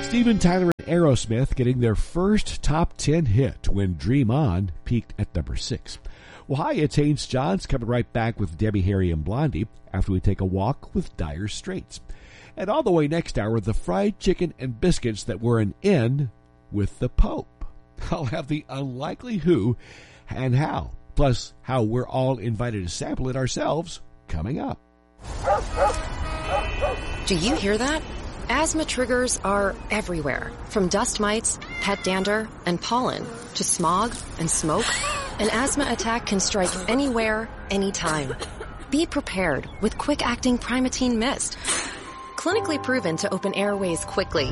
Steven Tyler and Aerosmith getting their first top 10 hit when Dream On peaked at number 6. Well, hi, it's Haynes Johns coming right back with Debbie, Harry, and Blondie after we take a walk with Dire Straits. And all the way next hour, the fried chicken and biscuits that were an in with the Pope. I'll have the unlikely who and how, plus how we're all invited to sample it ourselves, coming up. Do you hear that? Asthma triggers are everywhere, from dust mites, pet dander, and pollen, to smog and smoke. An asthma attack can strike anywhere, anytime. Be prepared with quick-acting Primatene Mist. Clinically proven to open airways quickly.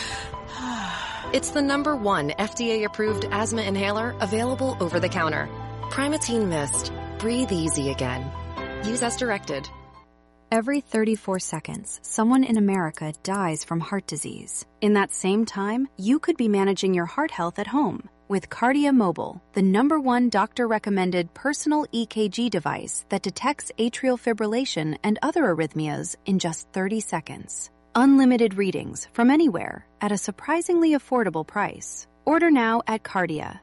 It's the #1 FDA-approved asthma inhaler available over the counter. Primatene Mist. Breathe easy again. Use as directed. Every 34 seconds, someone in America dies from heart disease. In that same time, you could be managing your heart health at home with Kardia Mobile, the #1 doctor-recommended personal EKG device that detects atrial fibrillation and other arrhythmias in just 30 seconds. Unlimited readings from anywhere at a surprisingly affordable price. Order now at Kardia,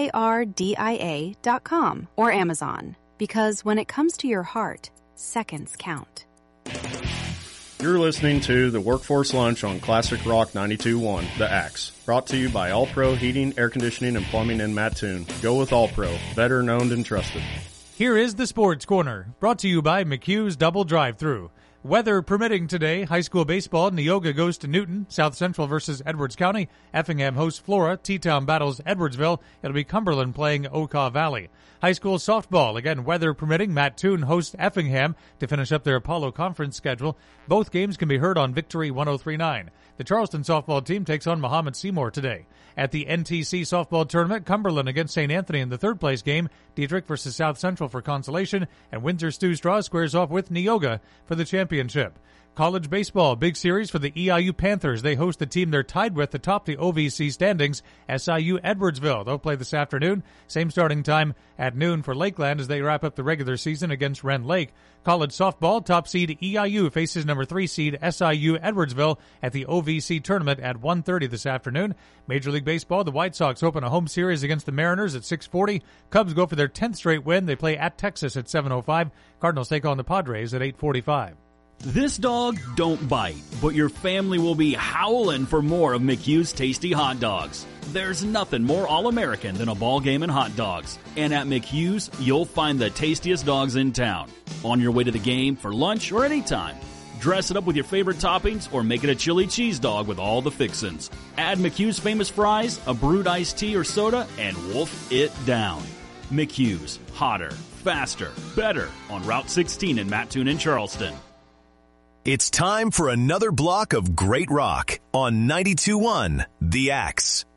KARDIA.com or Amazon. Because when it comes to your heart, seconds count. You're listening to the Workforce Lunch on Classic Rock 92.1, The Axe. Brought to you by All Pro Heating, Air Conditioning, and Plumbing in Mattoon. Go with All Pro, veteran owned and trusted. Here is the Sports Corner, brought to you by McHugh's Double Drive-Thru. Weather permitting today, high school baseball, Neoga goes to Newton, South Central versus Edwards County, Effingham hosts Flora, T-Town battles Edwardsville, it'll be Cumberland playing Okaw Valley. High school softball, again weather permitting, Mattoon hosts Effingham to finish up their Apollo Conference schedule. Both games can be heard on Victory 103.9. The Charleston softball team takes on Muhammad Seymour today. At the NTC softball tournament, Cumberland against St. Anthony in the third place game, Dietrich versus South Central for consolation, and Windsor Stew Straw squares off with Neoga for the championship. College baseball, big series for the EIU Panthers. They host the team they're tied with atop the OVC standings, SIU Edwardsville. They'll play this afternoon. Same starting time at noon for Lakeland as they wrap up the regular season against Wren Lake. College softball, top seed EIU faces number 3 seed SIU Edwardsville at the OVC tournament at 1:30 this afternoon. Major League Baseball, the White Sox open a home series against the Mariners at 6:40. Cubs go for their 10th straight win. They play at Texas at 7:05. Cardinals take on the Padres at 8:45. This dog don't bite, but your family will be howling for more of McHugh's tasty hot dogs. There's nothing more all-American than a ball game and hot dogs. And at McHugh's, you'll find the tastiest dogs in town. On your way to the game, for lunch, or anytime. Dress it up with your favorite toppings or make it a chili cheese dog with all the fixins. Add McHugh's famous fries, a brewed iced tea or soda, and wolf it down. McHugh's, hotter, faster, better on Route 16 in Mattoon and Charleston. It's time for another block of great rock on 92.1 The Axe.